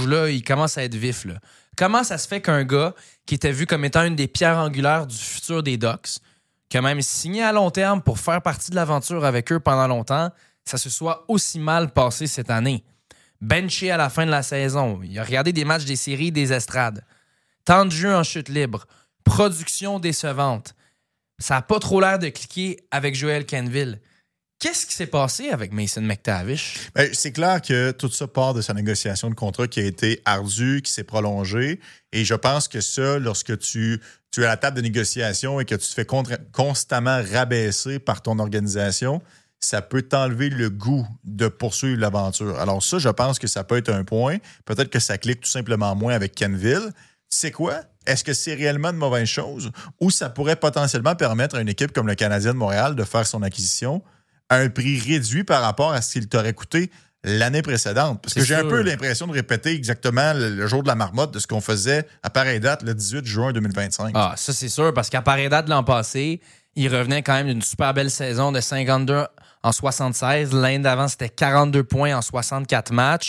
rouge, là, il commence à être vif. Là. Comment ça se fait qu'un gars qui était vu comme étant une des pierres angulaires du futur des Ducks, qui a même signé à long terme pour faire partie de l'aventure avec eux pendant longtemps, ça se soit aussi mal passé cette année? Benché à la fin de la saison. Il a regardé des matchs des séries des estrades. Temps de jeu en chute libre. Production décevante. Ça n'a pas trop l'air de cliquer avec Joel Quenneville. Qu'est-ce qui s'est passé avec Mason McTavish? Ben, c'est clair que tout ça part de sa négociation de contrat qui a été ardue, qui s'est prolongée. Et je pense que ça, lorsque tu es à la table de négociation et que tu te fais constamment rabaisser par ton organisation, ça peut t'enlever le goût de poursuivre l'aventure. Alors ça, je pense que ça peut être un point. Peut-être que ça clique tout simplement moins avec Quenneville. Tu sais quoi? Est-ce que c'est réellement une mauvaise chose ou ça pourrait potentiellement permettre à une équipe comme le Canadien de Montréal de faire son acquisition à un prix réduit par rapport à ce qu'il t'aurait coûté l'année précédente? Parce que j'ai un peu l'impression de répéter exactement le jour de la marmotte de ce qu'on faisait à pareille date le 18 juin 2025. Ah, ça c'est sûr, parce qu'à pareille date de l'an passé, il revenait quand même d'une super belle saison de 52 en 76. L'année d'avant, c'était 42 points en 64 matchs.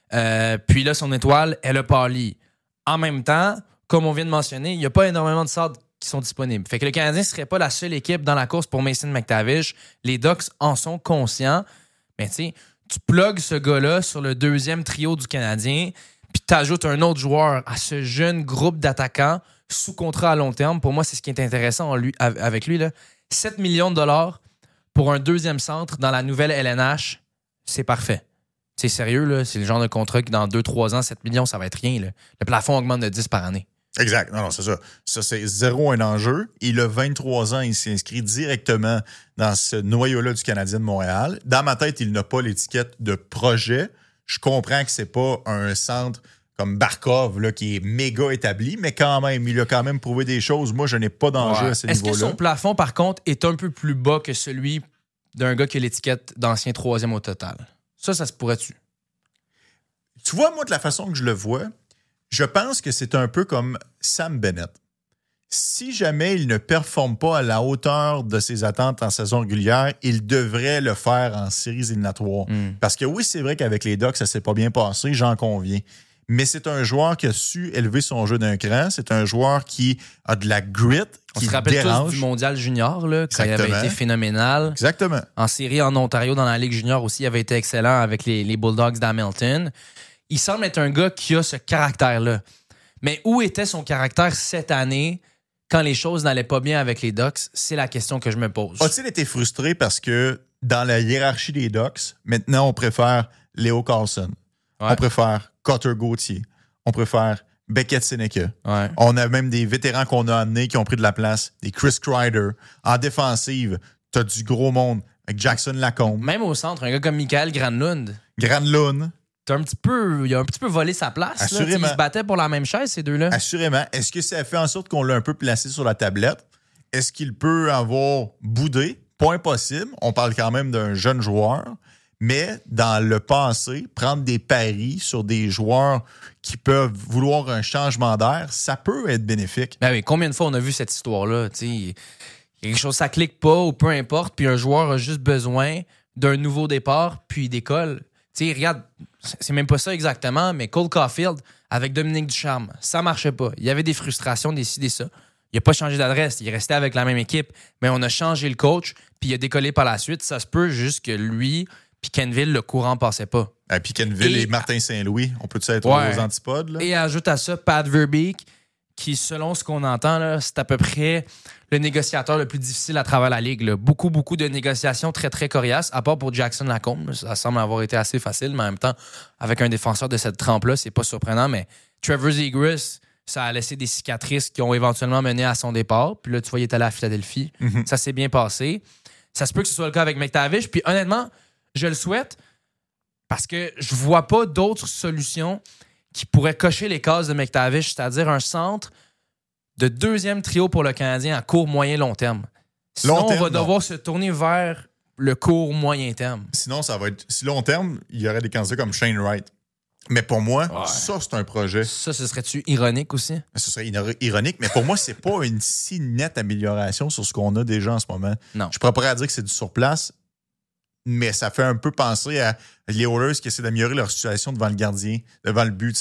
Puis là, son étoile, elle a pâli. En même temps, comme on vient de mentionner, il n'y a pas énormément de centres qui sont disponibles. Fait que le Canadien ne serait pas la seule équipe dans la course pour Mason McTavish. Les Ducks en sont conscients. Mais tu sais, tu plugues ce gars-là sur le deuxième trio du Canadien, puis tu ajoutes un autre joueur à ce jeune groupe d'attaquants sous contrat à long terme. Pour moi, c'est ce qui est intéressant avec lui. Là. 7 millions de dollars pour un deuxième centre dans la nouvelle LNH, c'est parfait. C'est sérieux, là. C'est le genre de contrat qui, dans 2-3 ans, 7 millions, ça va être rien. Là. Le plafond augmente de 10 par année. Exact. Non, c'est ça. Ça, c'est zéro un enjeu. Il a 23 ans, il s'est inscrit directement dans ce noyau-là du Canadien de Montréal. Dans ma tête, il n'a pas l'étiquette de projet. Je comprends que c'est pas un centre comme Barkov là, qui est méga établi, mais quand même, il a quand même prouvé des choses. Moi, je n'ai pas d'enjeu à ce niveau-là. Est-ce que son plafond, par contre, est un peu plus bas que celui d'un gars qui a l'étiquette d'ancien troisième au total? Ça se pourrait-tu? Tu vois, moi, de la façon que je le vois, je pense que c'est un peu comme Sam Bennett. Si jamais il ne performe pas à la hauteur de ses attentes en saison régulière, il devrait le faire en séries éliminatoires. Parce que oui, c'est vrai qu'avec les Ducks, ça s'est pas bien passé, j'en conviens. Mais c'est un joueur qui a su élever son jeu d'un cran. C'est un joueur qui a de la grit, On qui se rappelle dérange. tous du mondial junior, là, quand il avait été phénoménal. Exactement. En série en Ontario, dans la Ligue junior aussi, il avait été excellent avec les Bulldogs d'Hamilton. Il semble être un gars qui a ce caractère-là. Mais où était son caractère cette année quand les choses n'allaient pas bien avec les Ducks? C'est la question que je me pose. A-t-il été frustré parce que dans la hiérarchie des Ducks, maintenant, on préfère Leo Carlson. Ouais. On préfère Cutter Gauthier. On préfère Beckett Seneca. Ouais. On a même des vétérans qu'on a amenés qui ont pris de la place. Des Chris Kreider. En défensive, t'as du gros monde avec Jackson Lacombe. Même au centre, un gars comme Mikael Granlund. Granlund. Il a un petit peu volé sa place. Assurément. Ils se battaient pour la même chaise, ces deux-là. Assurément. Est-ce que ça fait en sorte qu'on l'a un peu placé sur la tablette? Est-ce qu'il peut avoir boudé? Pas impossible. On parle quand même d'un jeune joueur. Mais dans le passé, prendre des paris sur des joueurs qui peuvent vouloir un changement d'air, ça peut être bénéfique. Ben oui, combien de fois on a vu cette histoire-là? Il y a quelque chose, ça clique pas ou peu importe, puis un joueur a juste besoin d'un nouveau départ, puis il décolle. Regarde, c'est même pas ça exactement, mais Cole Caulfield avec Dominique Ducharme, ça marchait pas. Il y avait des frustrations, des ci, des ça. Il n'a pas changé d'adresse, il est resté avec la même équipe, mais on a changé le coach, puis il a décollé par la suite. Ça se peut juste que lui... Puis Quenneville, le courant passait pas. Puis Quenneville et Martin Saint-Louis, on peut-tu être aux antipodes? Là? Et ajoute à ça Pat Verbeek, qui, selon ce qu'on entend, là, c'est à peu près le négociateur le plus difficile à travers la Ligue. Là. Beaucoup de négociations très, très coriaces, à part pour Jackson Lacombe. Ça semble avoir été assez facile, mais en même temps, avec un défenseur de cette trempe-là, c'est pas surprenant. Mais Trevor Zegras, ça a laissé des cicatrices qui ont éventuellement mené à son départ. Puis là, tu vois, il est allé à Philadelphie. Mm-hmm. Ça s'est bien passé. Ça se peut que ce soit le cas avec McTavish. Puis honnêtement, je le souhaite parce que je vois pas d'autres solutions qui pourraient cocher les cases de McTavish, c'est-à-dire un centre de deuxième trio pour le Canadien à court, moyen, long terme. Sinon, on va devoir se tourner vers le court, moyen terme. Sinon, ça va être... Si long terme, il y aurait des candidats comme Shane Wright. Mais pour moi, ça, c'est un projet. Ça, ce serait-tu ironique aussi? Ce serait ironique, mais pour moi, c'est pas une si nette amélioration sur ce qu'on a déjà en ce moment. Non. Je pourrais pas dire que c'est du surplace, mais ça fait un peu penser à les Oilers qui essaient d'améliorer leur situation devant le gardien, devant le but.